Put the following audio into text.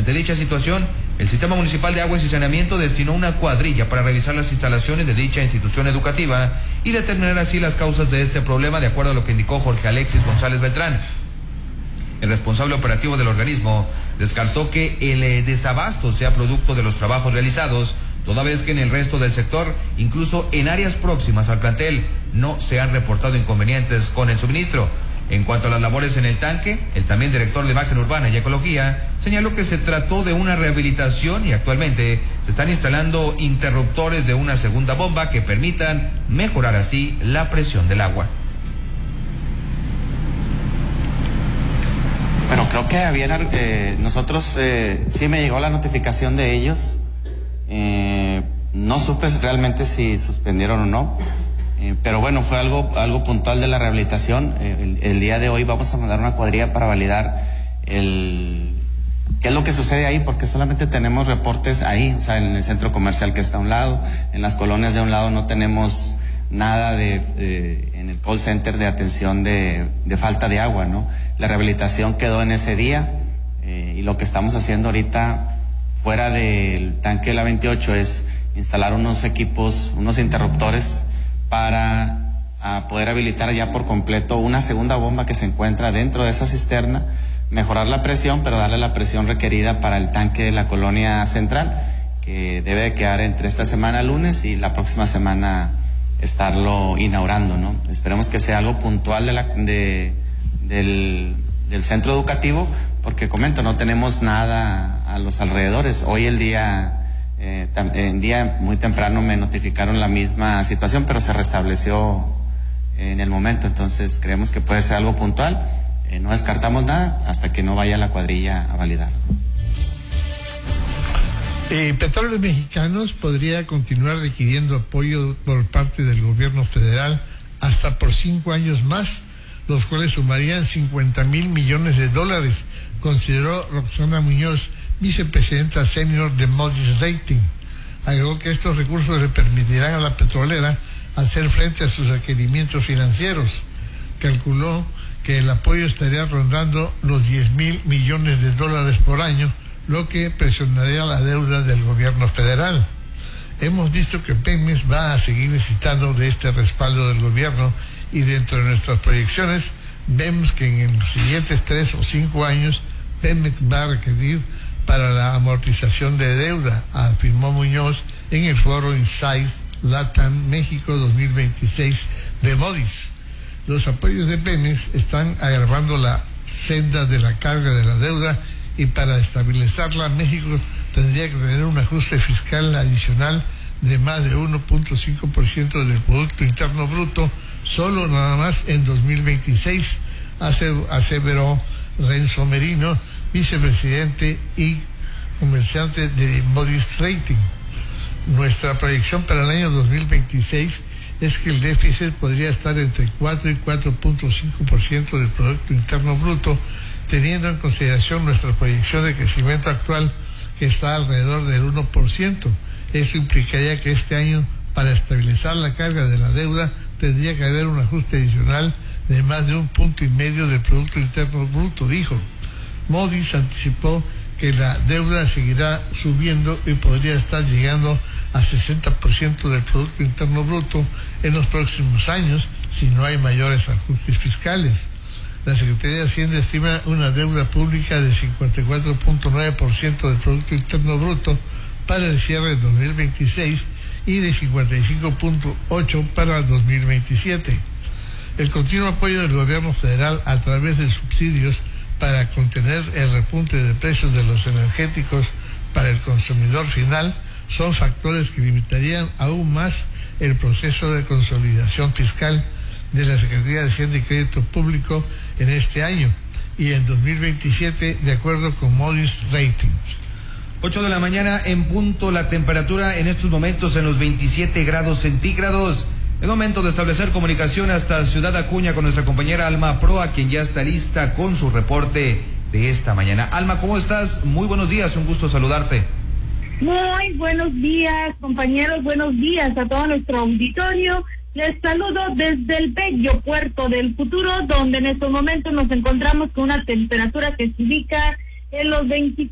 Ante dicha situación, el Sistema Municipal de Aguas y Saneamiento destinó una cuadrilla para revisar las instalaciones de dicha institución educativa y determinar así las causas de este problema, de acuerdo a lo que indicó Jorge Alexis González Beltrán. El responsable operativo del organismo descartó que el desabasto sea producto de los trabajos realizados, toda vez que en el resto del sector, incluso en áreas próximas al plantel, no se han reportado inconvenientes con el suministro. En cuanto a las labores en el tanque, el también director de Imagen Urbana y Ecología señaló que se trató de una rehabilitación y actualmente se están instalando interruptores de una segunda bomba que permitan mejorar así la presión del agua. Bueno, creo que había, nosotros sí me llegó la notificación de ellos. No supe realmente si suspendieron o no. Pero bueno, fue algo puntual de la rehabilitación. El día de hoy vamos a mandar una cuadrilla para validar qué es lo que sucede ahí, porque solamente tenemos reportes ahí, o sea, en el centro comercial que está a un lado, en las colonias de un lado no tenemos nada en el call center de atención de falta de agua, ¿no? La rehabilitación quedó en ese día y lo que estamos haciendo ahorita fuera del tanque de la 28 es instalar unos equipos, unos interruptores para poder habilitar ya por completo una segunda bomba que se encuentra dentro de esa cisterna, mejorar la presión, pero darle la presión requerida para el tanque de la colonia central, que debe de quedar entre esta semana lunes y la próxima semana estarlo inaugurando, ¿no? Esperemos que sea algo puntual del centro educativo, porque comento, no tenemos nada a los alrededores. Hoy el día muy temprano me notificaron la misma situación, pero se restableció en el momento, entonces creemos que puede ser algo puntual. No descartamos nada hasta que no vaya la cuadrilla a validar. Petróleos Mexicanos podría continuar requiriendo apoyo por parte del gobierno federal hasta por 5 años más, los cuales sumarían $50,000 millones, consideró Roxana Muñoz, vicepresidenta senior de Moody's Rating. Agregó que estos recursos le permitirán a la petrolera hacer frente a sus requerimientos financieros. Calculó que el apoyo estaría rondando los $10,000 millones por año, lo que presionaría la deuda del gobierno federal. Hemos visto que Pemex va a seguir necesitando de este respaldo del gobierno y dentro de nuestras proyecciones vemos que en los siguientes 3 o 5 años Pemex va a requerir para la amortización de deuda, afirmó Muñoz en el foro Insight Latam México 2026 de Moody's. Los apoyos de Pemex están agravando la senda de la carga de la deuda y para estabilizarla México tendría que tener un ajuste fiscal adicional de más de 1.5% del Producto Interno Bruto, solo nada más en 2026, aseveró Renzo Merino, vicepresidente y comerciante de Moody's Rating. Nuestra proyección para el año 2026 es que el déficit podría estar entre 4 y 4.5% del Producto Interno Bruto, teniendo en consideración nuestra proyección de crecimiento actual, que está alrededor del 1%. Eso implicaría que este año, para estabilizar la carga de la deuda, tendría que haber un ajuste adicional de más de 1,5 puntos del Producto Interno Bruto, dijo. Moody's anticipó que la deuda seguirá subiendo y podría estar llegando a 60% del Producto Interno Bruto en los próximos años si no hay mayores ajustes fiscales. La Secretaría de Hacienda estima una deuda pública de 54.9% del Producto Interno Bruto para el cierre de 2026 y de 55.8% para 2027. El continuo apoyo del gobierno federal a través de subsidios para contener el repunte de precios de los energéticos para el consumidor final son factores que limitarían aún más el proceso de consolidación fiscal de la Secretaría de Hacienda y Crédito Público en este año y en 2027, de acuerdo con Moody's Rating. 8 de la mañana en punto, la temperatura en estos momentos en los 27 grados centígrados. Es momento de establecer comunicación hasta Ciudad Acuña con nuestra compañera Alma Proa, quien ya está lista con su reporte de esta mañana. Alma, ¿cómo estás? Muy buenos días, un gusto saludarte. Muy buenos días, compañeros, buenos días a todo nuestro auditorio. Les saludo desde el bello puerto del Futuro, donde en estos momentos nos encontramos con una temperatura que se ubica en los 24